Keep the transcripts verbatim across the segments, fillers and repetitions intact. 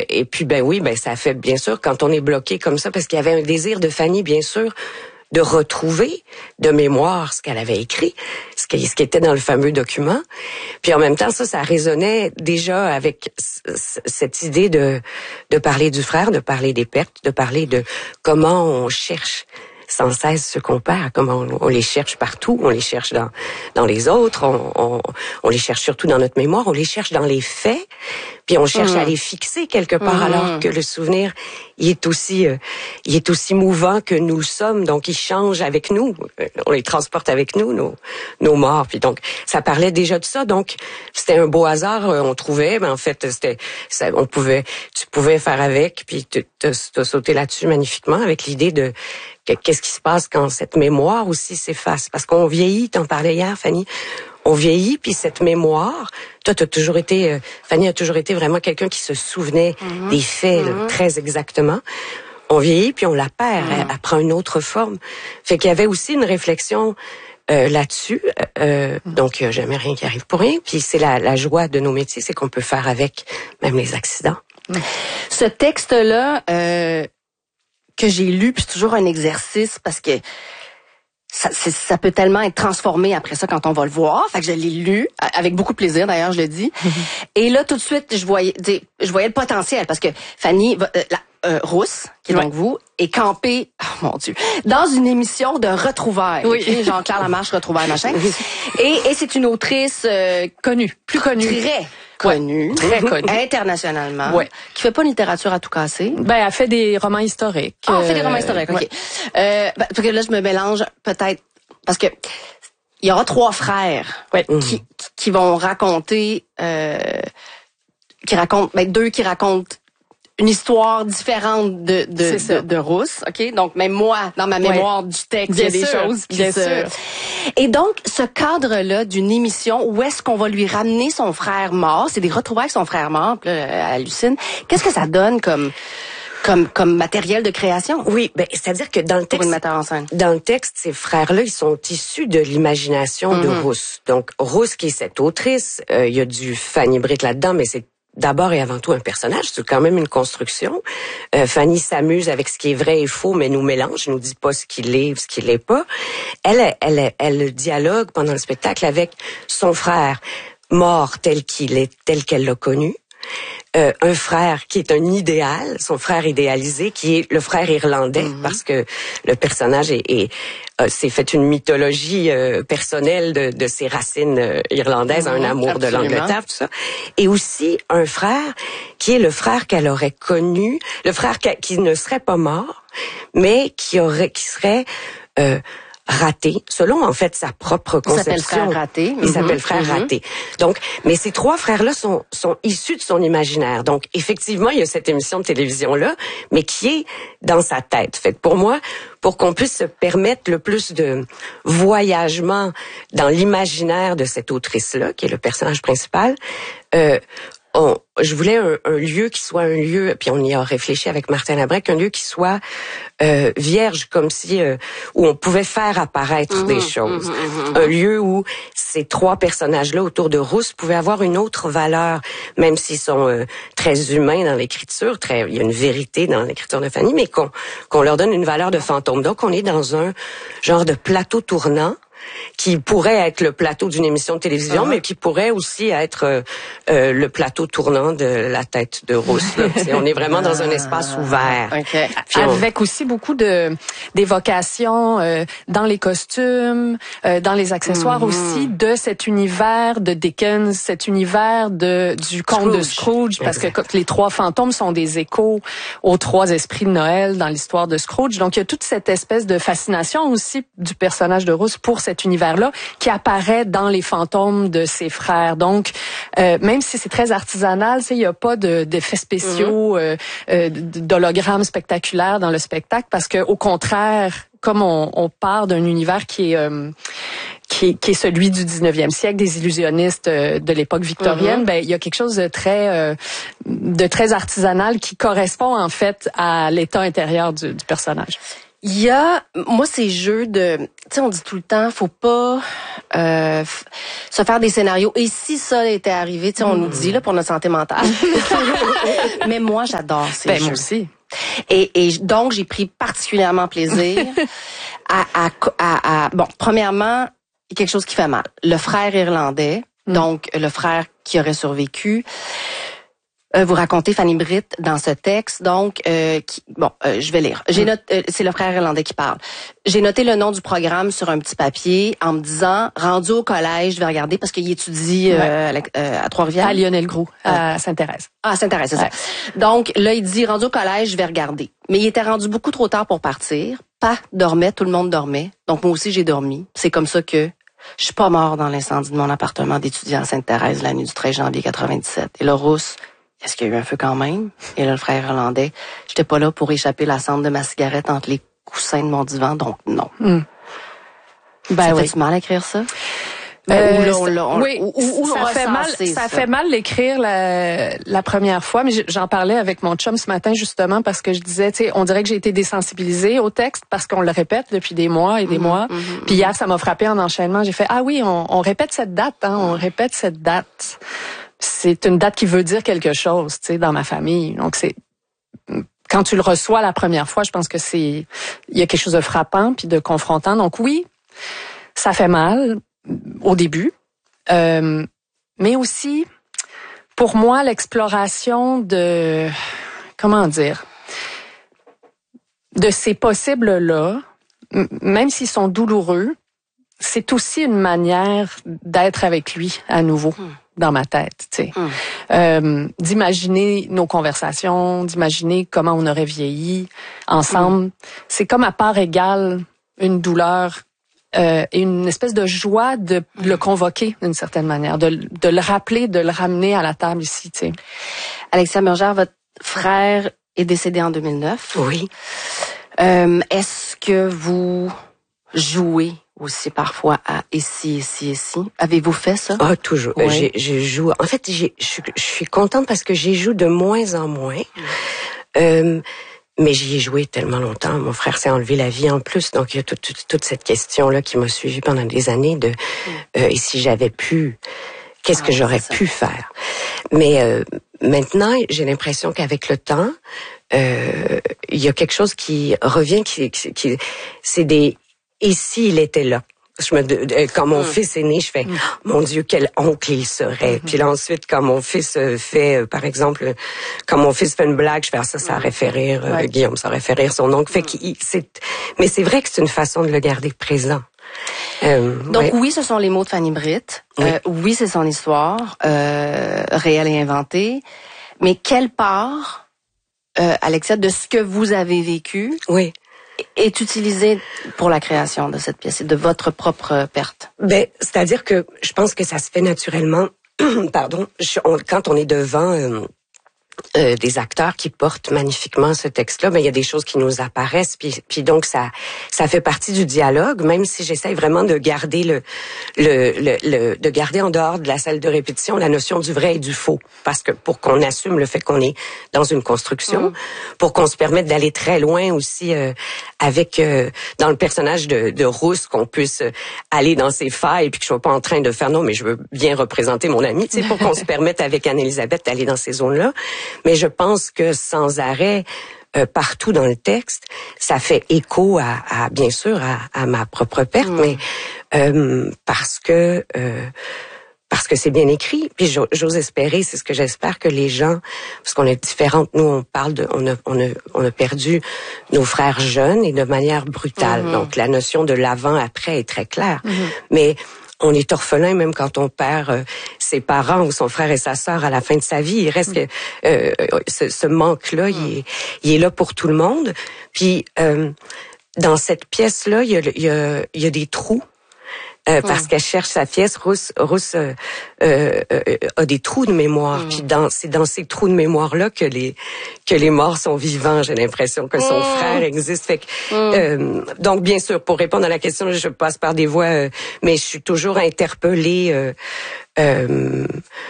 et puis, ben oui, ben ça fait, bien sûr, quand on est bloqué comme ça, parce qu'il y avait un désir de Fanny, bien sûr, de retrouver de mémoire ce qu'elle avait écrit, ce qui, ce qui était dans le fameux document. Puis en même temps, ça, ça résonnait déjà avec c- cette idée de, de parler du frère, de parler des pertes, de parler de comment on cherche sans cesse ce qu'on perd, comment on, on les cherche partout, on les cherche dans dans les autres, on, on, on les cherche surtout dans notre mémoire, on les cherche dans les faits, puis on cherche mmh. à les fixer quelque part, mmh. alors que le souvenir, il est aussi, euh, il est aussi mouvant que nous le sommes, donc il change avec nous, on les transporte avec nous, nos, nos morts, puis donc ça parlait déjà de ça, donc c'était un beau hasard, on trouvait, mais en fait c'était, ça, on pouvait, tu pouvais faire avec, puis tu as sauté là-dessus magnifiquement avec l'idée de qu'est-ce qui se passe quand cette mémoire aussi s'efface? Parce qu'on vieillit, t'en parlais hier, Fanny, on vieillit, puis cette mémoire, toi, t'as toujours été, euh, Fanny a toujours été vraiment quelqu'un qui se souvenait mm-hmm. des faits mm-hmm. là, très exactement. On vieillit, puis on la perd, mm-hmm. elle, elle prend une autre forme. Fait qu'il y avait aussi une réflexion euh, là-dessus. Euh, mm-hmm. Donc, il n'y a jamais rien qui arrive pour rien. Puis c'est la, la joie de nos métiers, c'est qu'on peut faire avec même les accidents. Mm-hmm. Ce texte-là... Euh... que j'ai lu, puis c'est toujours un exercice parce que ça, ça peut tellement être transformé après ça quand on va le voir. Fait que je l'ai lu avec beaucoup de plaisir, d'ailleurs, je le dis. Et là, tout de suite, je voyais, je voyais le potentiel parce que Fanny euh, la, euh, Rousse, qui est ouais. donc vous, est campée, oh mon Dieu, dans une émission de retrouvailles. Oui. Okay? Jean-Claire Lamarche, retrouvailles, machin. Et, et c'est une autrice euh, connue, plus connue. Très connue, très connue, internationalement, ouais. qui fait pas une littérature à tout casser. Ben, elle fait des romans historiques. Ah, elle fait des romans historiques, ok. Ouais. Euh, ben, parce que là, je me mélange peut-être, parce que il y aura trois frères ouais. qui, qui vont raconter, euh, qui racontent, ben, deux qui racontent une histoire différente de de, de, de Rousse, ok. Donc même moi, dans ma mémoire ouais. du texte, il y a des sûr, choses qui bien se. Sûr. Et donc ce cadre-là d'une émission où est-ce qu'on va lui ramener son frère mort, c'est des retrouvailles avec son frère mort, puis là, elle hallucine. Qu'est-ce que ça donne comme comme comme matériel de création? Oui, ben c'est-à-dire que dans le texte, pour une metteur en scène. Dans le texte, ces frères-là, ils sont issus de l'imagination mm-hmm. de Rousse. Donc Rousse, qui est cette autrice, euh, il y a du Fanny Britt là-dedans, mais c'est d'abord et avant tout un personnage, c'est quand même une construction. Euh, Fanny s'amuse avec ce qui est vrai et faux, mais nous mélange, nous dit pas ce qu'il est ou ce qu'il est pas. Elle, elle, elle dialogue pendant le spectacle avec son frère mort tel qu'il est, tel qu'elle l'a connu. Euh, un frère qui est un idéal, son frère idéalisé, qui est le frère irlandais, mm-hmm. parce que le personnage est, est euh, s'est fait une mythologie euh, personnelle de, de ses racines euh, irlandaises, mm-hmm. un amour Absolument. de l'Angleterre, tout ça. Et aussi un frère qui est le frère qu'elle aurait connu, le frère qui, qui ne serait pas mort, mais qui aurait, qui serait euh, raté, selon en fait sa propre conception. Il s'appelle frère raté. Il mm-hmm. s'appelle frère mm-hmm. raté. Donc, mais ces trois frères-là sont sont issus de son imaginaire. Donc, effectivement, il y a cette émission de télévision-là, mais qui est dans sa tête. Fait pour moi, pour qu'on puisse se permettre le plus de voyagement dans l'imaginaire de cette autrice-là, qui est le personnage principal, euh, On, je voulais un, un lieu qui soit un lieu, puis on y a réfléchi avec Martin Labrec, un lieu qui soit euh, vierge, comme si euh, où on pouvait faire apparaître mmh, des choses. Mmh, mmh, un lieu où ces trois personnages-là autour de Rousse pouvaient avoir une autre valeur, même s'ils sont euh, très humains dans l'écriture, très, il y a une vérité dans l'écriture de Fanny, mais qu'on qu'on leur donne une valeur de fantôme. Donc on est dans un genre de plateau tournant qui pourrait être le plateau d'une émission de télévision, uh-huh. mais qui pourrait aussi être euh, euh, le plateau tournant de la tête de Rousse. Là. on est vraiment dans un espace ouvert. Okay. Avec on... aussi beaucoup de d'évocations euh, dans les costumes, euh, dans les accessoires mm-hmm. aussi, de cet univers de Dickens, cet univers de du conte Scrooge. de Scrooge, parce exact. que les trois fantômes sont des échos aux trois esprits de Noël dans l'histoire de Scrooge. Donc, il y a toute cette espèce de fascination aussi du personnage de Rousse pour cet univers-là qui apparaît dans les fantômes de ses frères. Donc, euh, même si c'est très artisanal, il n'y a pas de, d'effets spéciaux, mm-hmm. euh, euh, d'hologrammes spectaculaires dans le spectacle, parce que au contraire, comme on, on part d'un univers qui est, euh, qui est qui est celui du dix-neuvième siècle, des illusionnistes euh, de l'époque victorienne, mm-hmm. ben il y a quelque chose de très euh, de très artisanal qui correspond en fait à l'état intérieur du, du personnage. Il y a, moi, ces jeux de, tu sais, on dit tout le temps, faut pas euh, f- se faire des scénarios. Et si ça était arrivé, tu sais, on mmh. nous dit là pour notre santé mentale. Mais moi, j'adore ces ben, jeux. Moi aussi. Et, et donc, j'ai pris particulièrement plaisir à, à, à, à, bon, premièrement, quelque chose qui fait mal. Le frère irlandais, mmh. donc le frère qui aurait survécu. Euh, vous racontez Fanny Britt dans ce texte, donc euh, qui, bon, euh, je vais lire. J'ai noté, euh, c'est le frère irlandais qui parle. J'ai noté le nom du programme sur un petit papier en me disant, rendu au collège, je vais regarder parce qu'il étudie euh, ouais. à, à Trois-Rivières. À Lionel Groux, à Sainte-Thérèse. Ah, Sainte-Thérèse, c'est ouais. ça. Donc là, il dit, rendu au collège, je vais regarder. Mais il était rendu beaucoup trop tard pour partir. Pas dormait, tout le monde dormait. Donc moi aussi, j'ai dormi. C'est comme ça que je suis pas mort dans l'incendie de mon appartement d'étudiant à Sainte-Thérèse la nuit du treize janvier quatre-vingt-dix-sept. Et là, Rousse, est-ce qu'il y a eu un feu quand même? Et là, le frère irlandais, j'étais pas là pour échapper la cendre de ma cigarette entre les coussins de mon divan, donc non. Mm. Ben ça oui. fait-tu mal à écrire ça? Ben, euh, où là, on, on, oui, où, où ça, fait mal, ça. ça fait mal l'écrire la, la première fois, mais j'en parlais avec mon chum ce matin justement parce que je disais, tu sais, on dirait que j'ai été désensibilisée au texte parce qu'on le répète depuis des mois et des mm-hmm, mois. Mm-hmm, Puis hier, ça m'a frappé en enchaînement. J'ai fait, ah oui, on, on répète cette date, hein, on répète cette date. C'est une date qui veut dire quelque chose, tu sais, dans ma famille. Donc c'est quand tu le reçois la première fois, je pense que c'est il y a quelque chose de frappant puis de confrontant. Donc oui, ça fait mal au début, euh, mais aussi pour moi l'exploration de comment dire de ces possibles là, même s'ils sont douloureux, c'est aussi une manière d'être avec lui à nouveau. Hmm. Dans ma tête, tu sais, hum. euh, d'imaginer nos conversations, d'imaginer comment on aurait vieilli ensemble. Hum. C'est comme à part égale une douleur euh, et une espèce de joie de le convoquer d'une certaine manière, de, de le rappeler, de le ramener à la table ici, tu sais. Alexia Burgère, votre frère est décédé en deux mille neuf. Oui. Euh, est-ce que vous jouez aussi parfois à ici, ici, ici. Avez-vous fait ça? Ah, toujours. Oui. J'ai, je joue. En fait, j'ai, je, je suis contente parce que j'y joue de moins en moins. Mm. Euh, mais j'y ai joué tellement longtemps. Mon frère s'est enlevé la vie en plus. Donc, il y a toute, toute, toute cette question-là qui m'a suivie pendant des années de, mm. euh, et si j'avais pu, qu'est-ce ah, que j'aurais pu faire? Mais, euh, maintenant, j'ai l'impression qu'avec le temps, euh, il y a quelque chose qui revient, qui, qui, qui c'est des, et s'il était là? Je me, quand mon mmh. fils est né, je fais, mmh. mon Dieu, quel oncle il serait. Mmh. Puis là, ensuite, quand mon fils fait, par exemple, quand mon fils fait une blague, je fais, ah, ça, ça aurait fait rire, ouais. euh, Guillaume, ça aurait fait rire son oncle. Fait qu'il, c'est, mais c'est vrai que c'est une façon de le garder présent. Euh, Donc ouais. oui, ce sont les mots de Fanny Britt. Oui, euh, oui c'est son histoire, euh, réelle et inventée. Mais quelle part, euh, Alexia, de ce que vous avez vécu, oui. est utilisé pour la création de cette pièce et de votre propre perte? Ben, c'est-à-dire que je pense que ça se fait naturellement. Pardon, je, on, quand on est devant euh, euh, des acteurs qui portent magnifiquement ce texte-là, ben il y a des choses qui nous apparaissent, puis, puis donc ça, ça fait partie du dialogue, même si j'essaye vraiment de garder le, le, le, le, de garder en dehors de la salle de répétition la notion du vrai et du faux, parce que pour qu'on assume le fait qu'on est dans une construction, mmh. pour qu'on se permette d'aller très loin aussi euh, avec euh, dans le personnage de, de Rousse, qu'on puisse aller dans ses failles, puis que je sois pas en train de faire non, mais je veux bien représenter mon ami, tu sais, pour qu'on se permette avec Anne-Élisabeth d'aller dans ces zones-là. Mais je pense que sans arrêt, euh, partout dans le texte, ça fait écho à, à bien sûr, à, à ma propre perte, mmh. mais euh, parce que euh, parce que c'est bien écrit. Puis j'ose espérer, c'est ce que j'espère, que les gens, parce qu'on est différentes, nous on parle de, on a, on a, on a perdu nos frères jeunes et de manière brutale. Mmh. Donc la notion de l'avant-après est très claire, mmh. mais on est orphelin même quand on perd euh, ses parents ou son frère et sa sœur à la fin de sa vie. Il reste que euh, ce, ce manque-là, il est, il est là pour tout le monde. Puis euh, dans cette pièce-là, il y a, il y a, il y a des trous. Euh, parce mmh. qu'elle cherche sa pièce, Rousse, Rousse euh, euh, euh, a des trous de mémoire. Mmh. Puis dans, c'est dans ces trous de mémoire-là que les que les morts sont vivants. J'ai l'impression que son mmh. frère existe. Fait que, mmh. euh, donc bien sûr, pour répondre à la question, je passe par des voies, euh, mais je suis toujours interpellée euh, euh,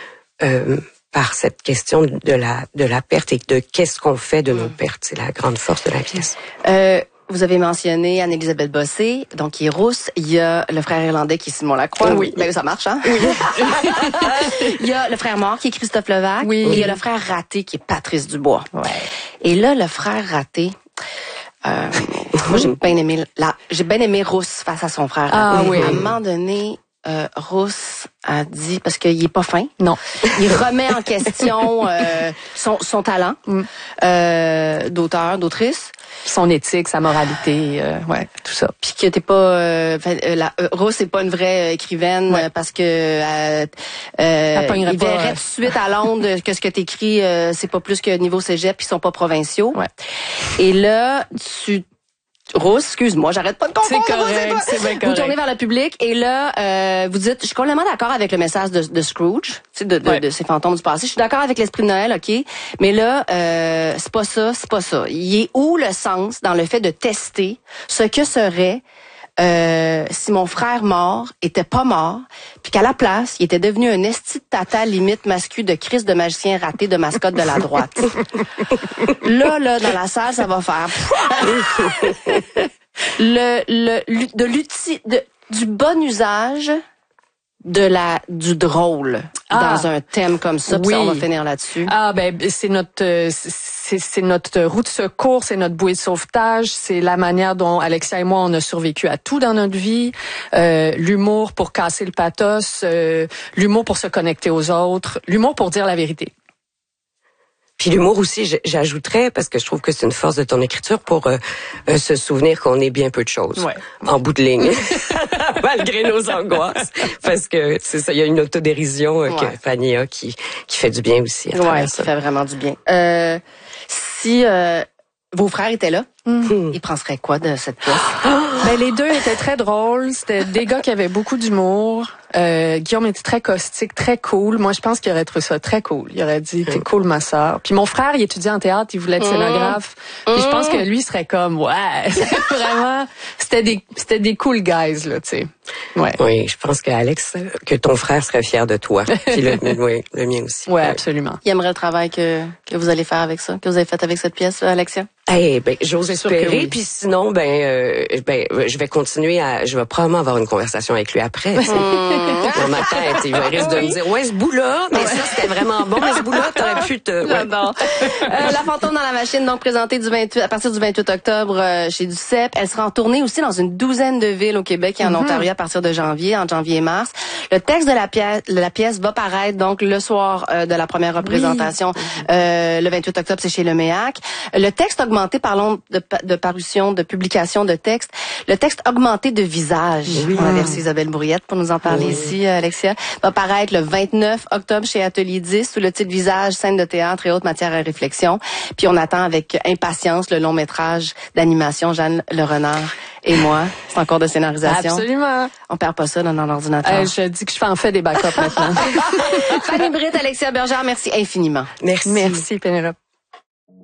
euh, par cette question de la de la perte et de qu'est-ce qu'on fait de mmh. nos pertes. C'est la grande force de la pièce. Euh... vous avez mentionné Anne-Élisabeth Bossé, donc qui est rousse. Il y a le frère irlandais qui est Simon Lacroix. Oui. Ben, ça marche, hein? Oui. Il y a le frère mort qui est Christophe Levac. Oui. Et il y a le frère raté qui est Patrice Dubois. Ouais. Et là, le frère raté, euh, moi, j'ai bien aimé, la, j'ai bien aimé Rousse face à son frère. Ah oui. À un moment donné, euh, Rousse a dit, parce qu'il est pas fin. Non. Il remet en question euh, son, son talent Mm. euh, d'auteur, d'autrice. Son éthique, sa moralité, euh, ouais, tout ça. Puis que t'es pas, euh, euh, la euh, Rousse c'est pas une vraie écrivaine Ouais. euh, parce que euh, euh, pognerait il pas, verrait euh. tout de suite à Londres que ce que t'écris euh, c'est pas plus que niveau cégep puis ils sont pas provinciaux. Ouais. Et là tu Rousse, excuse-moi, j'arrête pas de confondre. C'est correct, toi. c'est bien Vous correct. tournez vers le public et là, euh, vous dites, je suis complètement d'accord avec le message de, de Scrooge, tu sais, de, de, Ouais. de ces fantômes du passé. Je suis d'accord avec l'esprit de Noël, ok, mais là, euh, c'est pas ça, c'est pas ça. Il est où le sens dans le fait de tester ce que serait euh, si mon frère mort était pas mort, puis qu'à la place, il était devenu un esti de tata limite mascu de crise de magicien raté de mascotte de la droite. Là, là, dans la salle, ça va faire le, le, de l'outil, de, du bon usage de la, du drôle Ah. dans un thème comme ça. Puis Oui. ça, on va finir là-dessus. Ah ben c'est notre euh, c'est c'est notre roue de secours, c'est notre bouée de sauvetage, c'est la manière dont Alexia et moi on a survécu à tout dans notre vie, euh, l'humour pour casser le pathos, euh, l'humour pour se connecter aux autres, l'humour pour dire la vérité. Puis l'humour aussi, j- j'ajouterais, parce que je trouve que c'est une force de ton écriture, pour euh, euh, se souvenir qu'on est bien peu de choses, Ouais. en bout de ligne, malgré nos angoisses. Parce que c'est ça, il y a une autodérision euh, que Ouais. Fanny a qui, qui fait du bien aussi à Ouais, travers ça ça. fait vraiment du bien. Euh, si euh, vos frères étaient là, Mm. ils penseraient quoi de cette pièce? Ben les deux étaient très drôles, c'était des gars qui avaient beaucoup d'humour. Euh, Guillaume était très caustique, très cool. Moi, je pense qu'il aurait trouvé ça très cool. Il aurait dit, t'es cool, ma sœur. Puis mon frère, il étudiait en théâtre, il voulait être scénographe. Puis je pense que lui serait comme, ouais, vraiment, c'était des, c'était des cool guys, là, tu sais. Ouais. Oui, je pense qu'Alex, euh, que ton frère serait fier de toi. Puis le, oui, le mien aussi. Ouais, absolument. Il aimerait le travail que, que vous allez faire avec ça, que vous avez fait avec cette pièce, Alexia? Eh ben, j'ose sûr que espérer. oui. Puis sinon, ben, euh, ben, je vais continuer à, je vais probablement avoir une conversation avec lui après. tu sais. Dans ma tête, il va risque de me dire, ouais, ce bout-là, mais ça c'était vraiment bon, mais ce bout-là, t'aurais pu te. Ouais. J'adore. Euh, la fantôme dans la machine, donc présentée du vingt-huit, à partir du vingt-huit octobre euh, chez Duceppe. Elle sera en tournée aussi dans une douzaine de villes au Québec et en Ontario à partir de janvier, en janvier et mars. Le texte de la pièce, la pièce va paraître donc le soir euh, de la première représentation. Euh, le vingt-huit octobre, c'est chez Le Méac. Le texte augmenté, parlons de, pa- de parution, de publication de texte. Le texte augmenté de visage. On avait reçu Isabelle Bourriette pour nous en parler ici, euh, Alexia. Va paraître le vingt-neuf octobre chez Atelier dix sous le titre Visage, scène de théâtre et autres matières à réflexion. Puis on attend avec impatience le long métrage d'animation Jeanne Le Renard et moi. C'est encore de scénarisation. Absolument. On perd pas ça dans, dans l'ordinateur. Euh, je dis que je fais en fait des backups maintenant. Fanny Britt, Alexia Bergère, merci infiniment. Merci. Merci, Pénélope.